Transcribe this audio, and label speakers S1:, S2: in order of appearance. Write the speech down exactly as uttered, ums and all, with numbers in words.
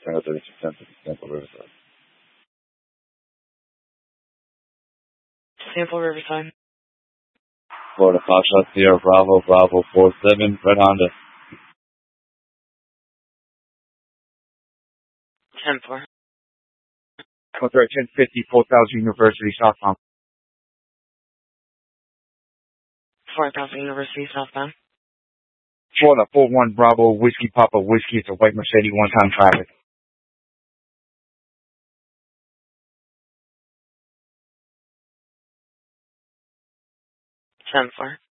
S1: Tango thirty-six ten to Sample Riverside.
S2: Sample Riverside.
S1: Florida Foxtrot Sierra Bravo Bravo four seven Red Honda.
S2: ten four.
S3: Contract ten fifty, four thousand University southbound.
S2: four thousand University southbound.
S3: Florida four one Bravo Whiskey Papa Whiskey. It's a white Mercedes one-time traffic.
S2: ten four.